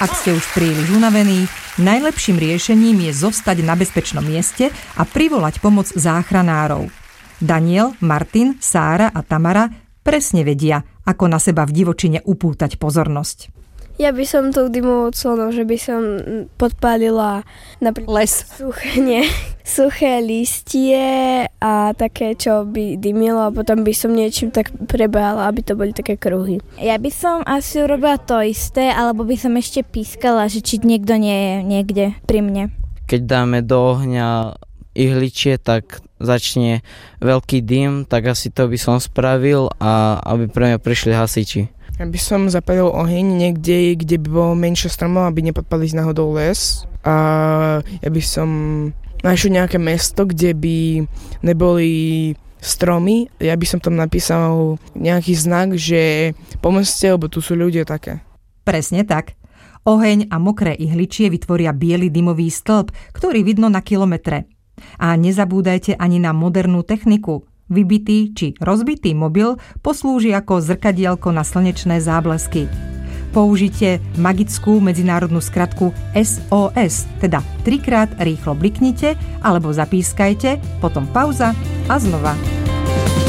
Ak ste už príliš unavení, najlepším riešením je zostať na bezpečnom mieste a privolať pomoc záchranárov. Daniel, Martin, Sára a Tamara presne vedia, ako na seba v divočine upútať pozornosť. Ja by som tou dymovou clonou, že by som podpálila napríklad suché listie a také, čo by dymilo a potom by som niečím tak prebála, aby to boli také kruhy. Ja by som asi urobila to isté, alebo by som ešte pískala, že či niekto nie je niekde pri mne. Keď dáme do ohňa ihličie, tak začne veľký dym, tak asi to by som spravil a aby pre mňa prišli hasiči. Ja by som zapalil oheň niekde, kde by bolo menšie stromov, aby nepadpali z náhodou les. A ja by som našiel nejaké mesto, kde by neboli stromy. Ja by som tam napísal nejaký znak, že pomôžte, lebo tu sú ľudia také. Presne tak. Oheň a mokré ihličie vytvoria biely dymový stĺp, ktorý vidno na kilometre. A nezabúdajte ani na modernú techniku. Vybitý či rozbitý mobil poslúži ako zrkadielko na slnečné záblesky. Použite magickú medzinárodnú skratku SOS, teda 3-krát rýchlo bliknite alebo zapískajte, potom pauza a znova.